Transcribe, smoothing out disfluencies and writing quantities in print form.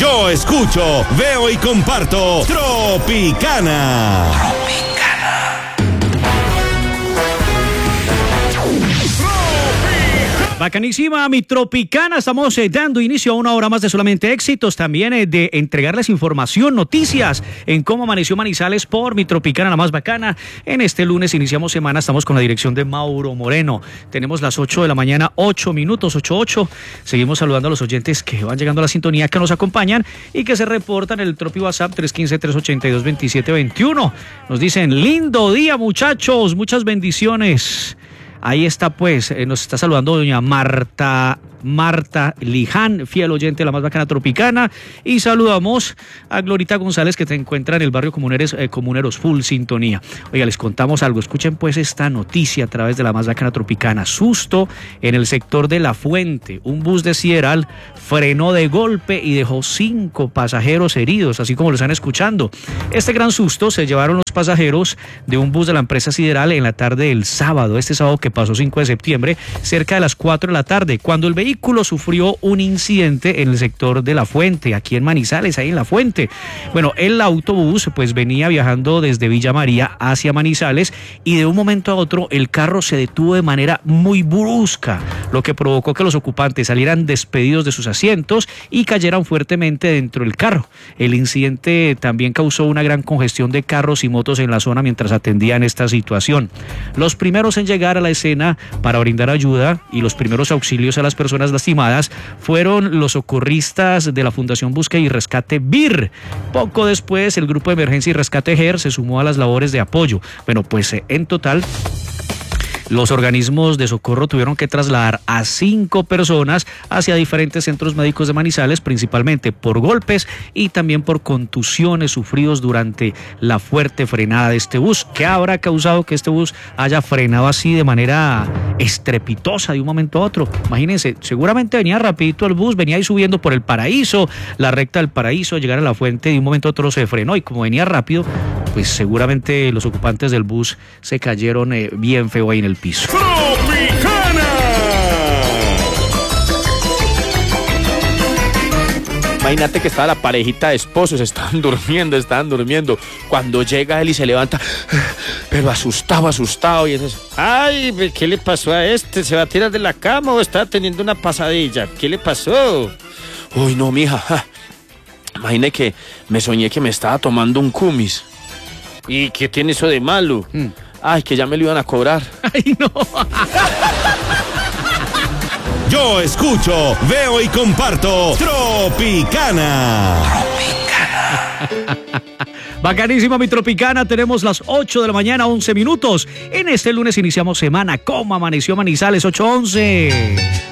Yo escucho, veo y comparto Tropicana. Bacanísima, mi Tropicana. Estamos dando inicio a una hora más de solamente éxitos. También de entregarles información, noticias en cómo amaneció Manizales por mi Tropicana, la más bacana. En este lunes iniciamos semana, estamos con la dirección de Mauro Moreno. Tenemos las 8 de la mañana, 8 minutos, 8:08. Seguimos saludando a los oyentes que van llegando a la sintonía, que nos acompañan y que se reportan en el Tropi WhatsApp 315-382-2721. Nos dicen, lindo día, muchachos, muchas bendiciones. Ahí está pues, nos está saludando doña Marta Liján, fiel oyente de la más bacana Tropicana, y saludamos a Glorita González, que se encuentra en el barrio Comuneros full sintonía. Oiga, les contamos algo, escuchen pues esta noticia a través de la más bacana Tropicana. Susto en el sector de La Fuente, un bus de Sideral frenó de golpe y dejó 5 pasajeros heridos, así como lo están escuchando. Este gran susto se llevaron los pasajeros de un bus de la empresa Sideral en la tarde del sábado, este sábado que pasó 5 de septiembre, cerca de las 4 de la tarde, cuando el vehículo sufrió un incidente en el sector de La Fuente, aquí en Manizales, ahí en La Fuente. Bueno, el autobús pues venía viajando desde Villa María hacia Manizales y de un momento a otro el carro se detuvo de manera muy brusca, lo que provocó que los ocupantes salieran despedidos de sus asientos y cayeran fuertemente dentro del carro. El incidente también causó una gran congestión de carros y motos en la zona mientras atendían esta situación. Los primeros en llegar a la escena para brindar ayuda y los primeros auxilios a las personas lastimadas fueron los socorristas de la Fundación Búsqueda y Rescate BIR. Poco después, el Grupo de Emergencia y Rescate GER se sumó a las labores de apoyo. Bueno, pues en total, los organismos de socorro tuvieron que trasladar a 5 personas hacia diferentes centros médicos de Manizales, principalmente por golpes y también por contusiones sufridos durante la fuerte frenada de este bus. ¿Qué habrá causado que este bus haya frenado así de manera estrepitosa de un momento a otro? Imagínense, seguramente venía rapidito el bus, venía ahí subiendo por el Paraíso, la recta del Paraíso, llegar a La Fuente, y de un momento a otro se frenó, y como venía rápido, pues seguramente los ocupantes del bus se cayeron bien feo ahí en el piso. ¡Tropicana! Imagínate que estaba la parejita de esposos, estaban durmiendo. Cuando llega él y se levanta, pero asustado, y es ay, ¿qué le pasó a este? ¿Se va a tirar de la cama o está teniendo una pasadilla? ¿Qué le pasó? Uy, no, mija. Imagine que me soñé que me estaba tomando un kumis. ¿Y qué tiene eso de malo? Ay, que ya me lo iban a cobrar. ¡Ay, no! Yo escucho, veo y comparto Tropicana. Bacanísima, mi Tropicana. Tenemos las 8 de la mañana, 11 minutos. En este lunes iniciamos semana. ¿Cómo amaneció Manizales? 8:11.